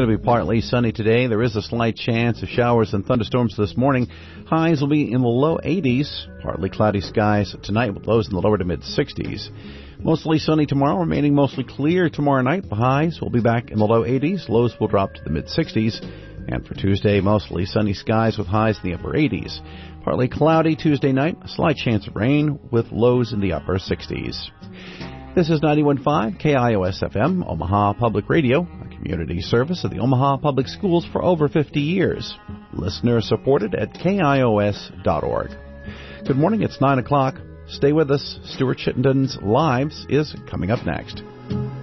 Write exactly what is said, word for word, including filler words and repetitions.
going to be partly sunny today. There is a slight chance of showers and thunderstorms this morning. Highs will be in the low eighties. Partly cloudy skies tonight with lows in the lower to mid-sixties. Mostly sunny tomorrow, remaining mostly clear tomorrow night. The highs will be back in the low eighties. Lows will drop to the mid-sixties. And for Tuesday, mostly sunny skies with highs in the upper eighties. Partly cloudy Tuesday night. A slight chance of rain with lows in the upper sixties. This is ninety-one point five K I O S F M, Omaha Public Radio, a community service of the Omaha Public Schools for over fifty years. Listener supported at K I O S dot org. Good morning, it's nine o'clock. Stay with us. Stuart Chittenden's Lives is coming up next.